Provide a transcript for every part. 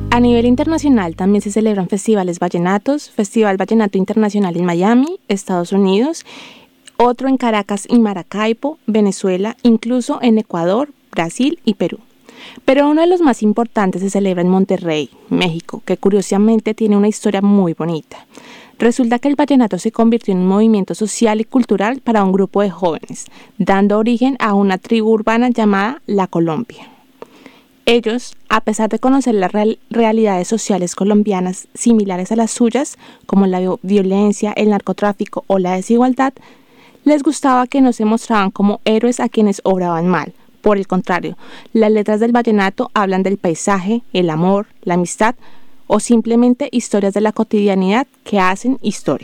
A nivel internacional también se celebran festivales vallenatos, Festival Vallenato Internacional en Miami, Estados Unidos, otro en Caracas y Maracaibo, Venezuela, incluso en Ecuador, Brasil y Perú. Pero uno de los más importantes se celebra en Monterrey, México, que curiosamente tiene una historia muy bonita. Resulta que el vallenato se convirtió en un movimiento social y cultural para un grupo de jóvenes, dando origen a una tribu urbana llamada La Colombia. Ellos, a pesar de conocer las realidades sociales colombianas similares a las suyas, como la violencia, el narcotráfico o la desigualdad, les gustaba que no se mostraban como héroes a quienes obraban mal. Por el contrario, las letras del vallenato hablan del paisaje, el amor, la amistad o simplemente historias de la cotidianidad que hacen historia.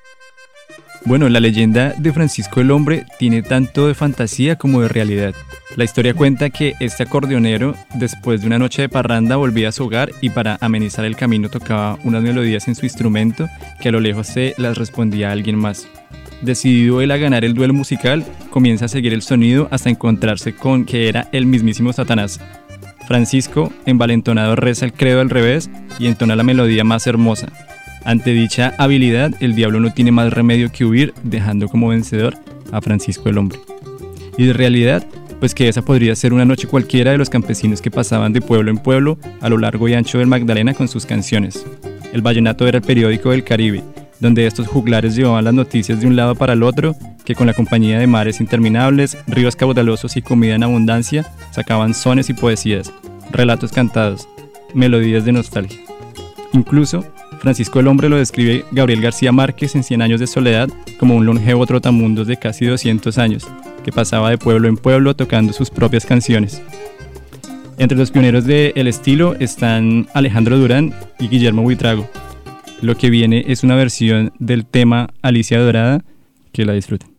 Bueno, la leyenda de Francisco el Hombre tiene tanto de fantasía como de realidad. La historia cuenta que este acordeonero, después de una noche de parranda, volvía a su hogar y para amenizar el camino tocaba unas melodías en su instrumento que a lo lejos se las respondía a alguien más. Decidido él a ganar el duelo musical, comienza a seguir el sonido hasta encontrarse con que era el mismísimo Satanás. Francisco, envalentonado, reza el credo al revés y entona la melodía más hermosa. Ante dicha habilidad, el diablo no tiene más remedio que huir, dejando como vencedor a Francisco el Hombre. Y de realidad, pues que esa podría ser una noche cualquiera de los campesinos que pasaban de pueblo en pueblo a lo largo y ancho del Magdalena con sus canciones. El vallenato era el periódico del Caribe, donde estos juglares llevaban las noticias de un lado para el otro, que con la compañía de mares interminables, ríos caudalosos y comida en abundancia, sacaban sones y poesías, relatos cantados, melodías de nostalgia. Incluso, Francisco el Hombre lo describe Gabriel García Márquez en 100 años de soledad como un longevo trotamundos de casi 200 años, que pasaba de pueblo en pueblo tocando sus propias canciones. Entre los pioneros del estilo están Alejandro Durán y Guillermo Buitrago. Lo que viene es una versión del tema Alicia Dorada, que la disfruten.